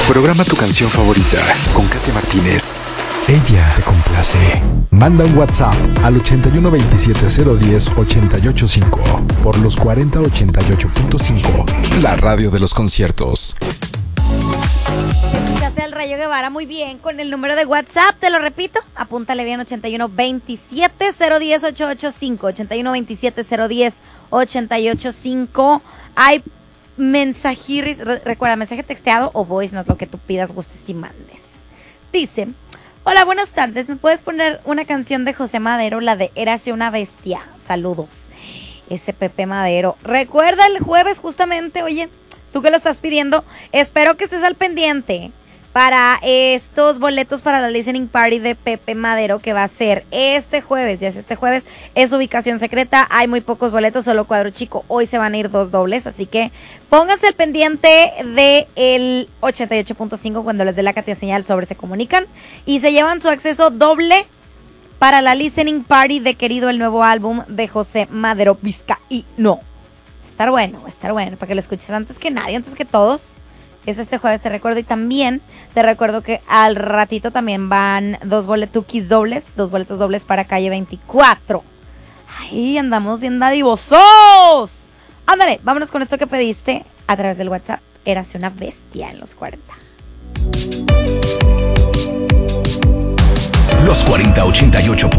Programa tu canción favorita con Katy Martínez. Ella te complace. Manda un WhatsApp al 81 27 010 885 por los 4088.5, la radio de los conciertos. Escuchaste al Rayo Guevara muy bien con el número de WhatsApp, te lo repito, apúntale bien, 81 27 010 885, 81 27 010 885. Hay mensajiris, recuerda, mensaje texteado o voice note, lo que tú pidas, gustes y mandes. Dice: hola, buenas tardes, ¿me puedes poner una canción de José Madero, la de Érase una bestia? Saludos. Ese Pepe Madero. Recuerda el jueves justamente, oye, tú que lo estás pidiendo, espero que estés al pendiente para estos boletos para la listening party de Pepe Madero, que va a ser este jueves. Ya es este jueves, es ubicación secreta, hay muy pocos boletos, solo cuadro chico. Hoy se van a ir 2 dobles, así que pónganse al pendiente del 88.5 cuando les dé la cantidad de señal sobre se comunican y se llevan su acceso doble para la listening party de Querido, el nuevo álbum de José Madero Vizcaíno. Estar bueno, para que lo escuches antes que nadie, antes que todos. Es este jueves, te recuerdo. Y también te recuerdo que al ratito también van 2 boletos dobles para Calle 24. Ahí andamos bien dadivosos. Ándale, vámonos con esto que pediste a través del WhatsApp. Érase una bestia en los 40. Los 4088.